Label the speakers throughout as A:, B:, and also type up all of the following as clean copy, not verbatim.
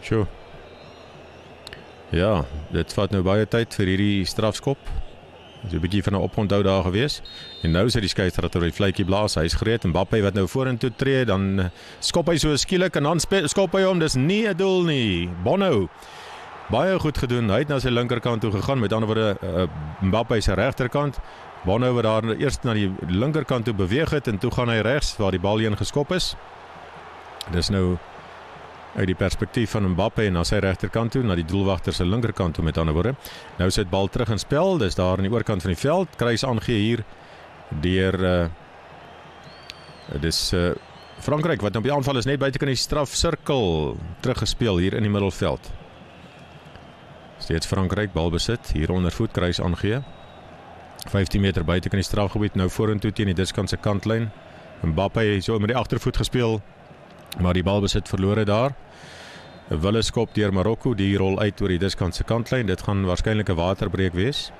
A: Sjoe. Ja, dit vat nou baie tyd vir hierdie strafskop. Dit is 'n bietjie van 'n oponthou daar gewees. En nou sit die skeieregter oor die fluitjie blaas. Hy's gereed. Mbappé wat nou vorentoe tree, dan skop hy so skielik en dan skop hy hom. Dis nie 'n doel nie. Bono. Baie goed gedoen. Hy het na sy linkerkant toe gegaan. Met ander woorde, Mbappé se regterkant. Bono wat daar eers na die linkerkant toe beweeg het en toe gaan hy regs waar die bal heen geskop is. Dis nou uit die perspektief van Mbappé na sy regterkant toe, na die doelwagter se linkerkant toe met ander woorde. Nou sit bal terug in spel, dis daar aan die oorkant van die veld, kruis aangee hier deur Frankryk wat op die aanval is net buitekant die strafsirkel teruggespeel hier in die middelveld. Steeds Frankryk bal besit, hier onder voet kruis aangee. 15 meter buitekant die strafgebied, nou vorentoe teen die diskant se kantlyn. Mbappé so met die agtervoet gespeel, maar die bal besit verlore daar. 'n Wille skop deur Marokko, die rol uit oor die diskant se kantlyn. Dit gaan waarskynlik 'n waterbreek wees.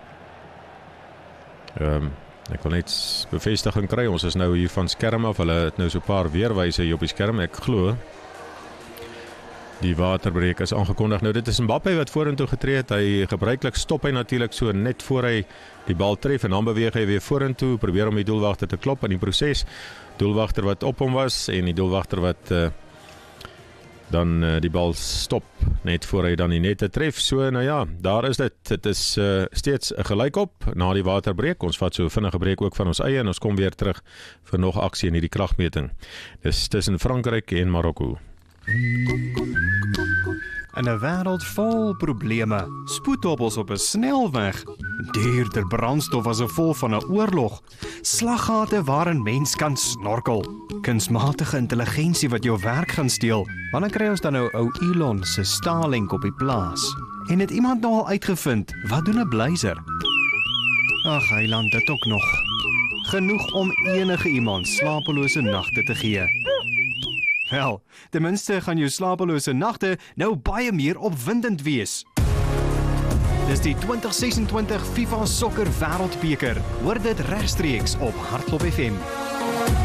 A: Ek wil net bevestiging kry. Ons is nou hier van skerm af. Hulle het nou so 'n paar weerwyse hier op die skerm. Ek glo die waterbreek is aangekondig. Nou dit is Mbappé wat vorentoe getree het. Hy gebruiklik stop hy natuurlik so net voor hy die bal tref en dan beweeg hy weer vorentoe, probeer om die doelwagter te klop in die proses. Doelwagter wat op hom was en die doelwagter wat dan die bal stop net voor hy dan die nette tref. So nou ja, daar is dit. Dit is steeds 'n gelykop na die waterbreek. Ons vat so 'n vinnige breek ook van ons eie en ons kom weer terug vir nog aksie in hierdie kragmeting. Dis tussen Frankryk en Marokko.
B: In 'n wêreld vol probleme, spoedhobbels op 'n snelweg, duurder brandstof as gevolg van 'n oorlog, slaggate waarin mens kan snorkel, kunsmatige intelligensie wat jou werk gaan steel. Wanneer kry ons dan nou ou Elon se Starlink op die plaas? En het iemand nou al uitgevind, wat doen 'n blyser? Ag, heiland, dit ook nog. Genoeg om enige iemand slapelose nagte te gee. Wel, ten minste gaan jou slapelose nagte nou baie meer opwindend wees. Dis die 2026 FIFA Sokker Wêreldbeker. Hoor dit regstreeks op Hardloop FM.